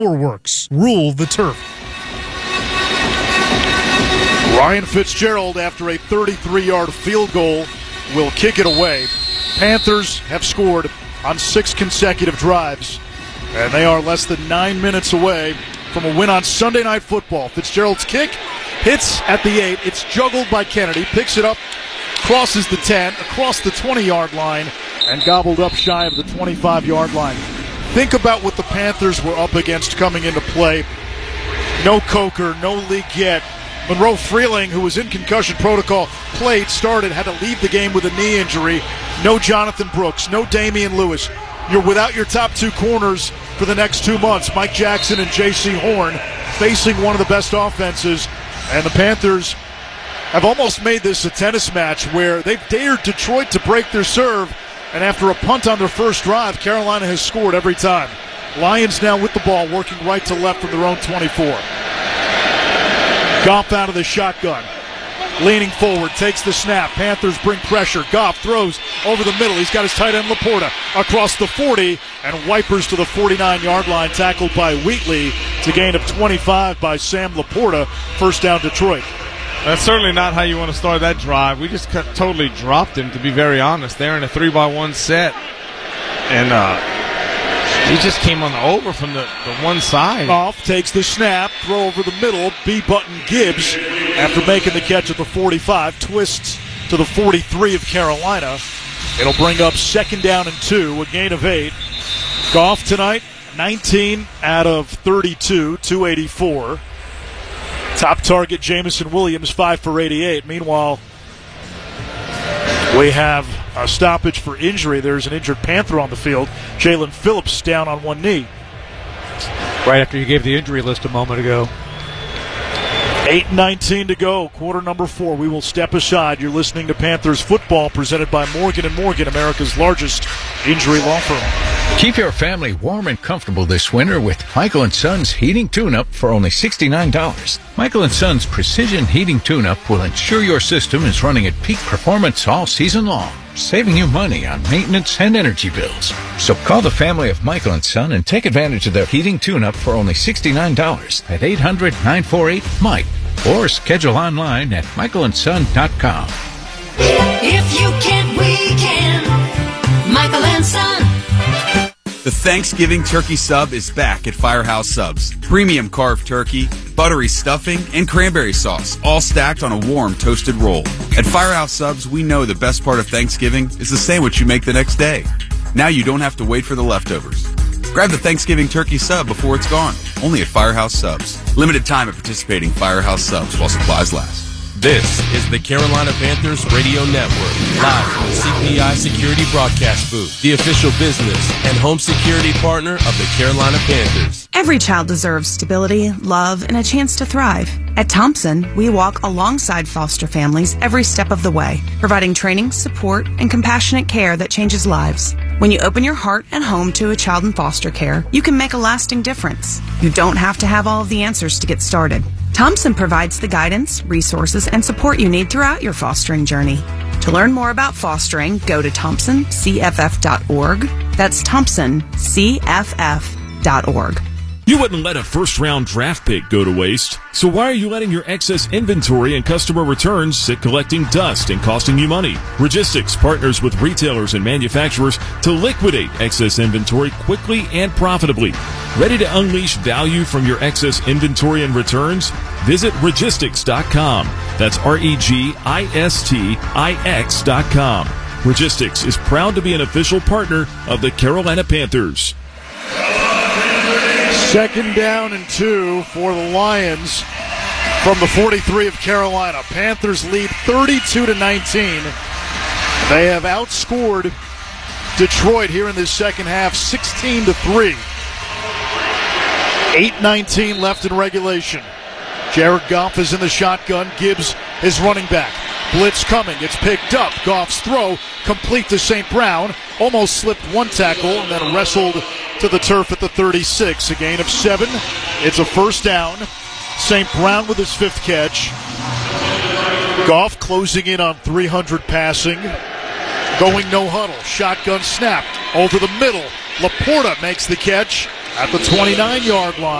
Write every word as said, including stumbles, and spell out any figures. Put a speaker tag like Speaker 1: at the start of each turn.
Speaker 1: Works. Rule the turf.
Speaker 2: Ryan Fitzgerald, after a thirty-three-yard field goal, will kick it away. Panthers have scored on six consecutive drives, and they are less than nine minutes away from a win on Sunday Night Football. Fitzgerald's kick hits at the eight. It's juggled by Kennedy, picks it up, crosses the ten, across the twenty-yard line, and gobbled up shy of the twenty-five-yard line. Think about what the Panthers were up against coming into play. No Coker, no Lee Gett. Monroe Freeling, who was in concussion protocol, played, started, had to leave the game with a knee injury. No Jonathan Brooks, no Damian Lewis. You're without your top two corners for the next two months, Mike Jackson and J C Horn, facing one of the best offenses. And the Panthers have almost made this a tennis match where they've dared Detroit to break their serve, and after a punt on their first drive, Carolina has scored every time. Lions now with the ball, working right to left from their own twenty-four. Goff out of the shotgun. Leaning forward, takes the snap. Panthers bring pressure. Goff throws over the middle. He's got his tight end Laporta across the forty and wipers to the forty-nine-yard line, tackled by Wheatley. It's a gain of twenty-five by Sam Laporta. First down, Detroit.
Speaker 3: That's certainly not how you want to start that drive. We just cut, totally dropped him, to be very honest. They're in a three by one set. And uh, he just came on the over from the, the one side.
Speaker 2: Goff takes the snap, throw over the middle. B-Button Gibbs, after making the catch at the forty-five, twists to the forty-three of Carolina. It'll bring up second down and two, a gain of eight. Goff tonight, nineteen out of thirty-two, two eighty-four. Top target, Jameson Williams, five for eighty-eight. Meanwhile, we have a stoppage for injury. There's an injured Panther on the field. Jalen Phillips down on one knee.
Speaker 4: Right after you gave the injury list a moment ago.
Speaker 2: eight nineteen to go, quarter number four. We will step aside. You're listening to Panthers football, presented by Morgan and Morgan, America's largest injury law firm.
Speaker 5: Keep your family warm and comfortable this winter with Michael and Son's heating tune-up for only sixty-nine dollars. Michael and Son's precision heating tune-up will ensure your system is running at peak performance all season long, saving you money on maintenance and energy bills. So call the family of Michael and Son and take advantage of their heating tune-up for only sixty-nine dollars at eight hundred, nine four eight, Mike or schedule online at michael and son dot com.
Speaker 6: If you can, we can. Michael and Son.
Speaker 7: The Thanksgiving turkey sub is back at Firehouse Subs. Premium carved turkey, buttery stuffing, and cranberry sauce, all stacked on a warm toasted roll. At Firehouse Subs, we know the best part of Thanksgiving is the sandwich you make the next day. Now you don't have to wait for the leftovers. Grab the Thanksgiving turkey sub before it's gone. Only at Firehouse Subs. Limited time at participating Firehouse Subs while supplies last.
Speaker 8: This is the Carolina Panthers Radio Network, live from the C P I Security Broadcast Booth, the official business and home security partner of the Carolina Panthers.
Speaker 9: Every child deserves stability, love, and a chance to thrive. At Thompson, we walk alongside foster families every step of the way, providing training, support, and compassionate care that changes lives. When you open your heart and home to a child in foster care, you can make a lasting difference. You don't have to have all of the answers to get started. Thompson provides the guidance, resources, and support you need throughout your fostering journey. To learn more about fostering, go to thompson c f f dot org. That's thompson c f f dot org.
Speaker 10: You wouldn't let a first-round draft pick go to waste, so why are you letting your excess inventory and customer returns sit collecting dust and costing you money? Registics partners with retailers and manufacturers to liquidate excess inventory quickly and profitably. Ready to unleash value from your excess inventory and returns? Visit registics dot com. That's R E G I S T I X dot com. Registics is proud to be an official partner of the Carolina Panthers.
Speaker 2: Second down and two for the Lions from the forty-three of Carolina. Panthers lead thirty-two to nineteen. They have outscored Detroit here in this second half sixteen to three. eight nineteen left in regulation. Jared Goff is in the shotgun. Gibbs is running back. Blitz coming. It's picked up. Goff's throw complete to Saint Brown. Almost slipped one tackle and then wrestled to the turf at the thirty-six. A gain of seven. It's a first down. Saint Brown with his fifth catch. Goff closing in on three hundred passing. Going no huddle. Shotgun snapped over the middle. Laporta makes the catch at the twenty-nine-yard line.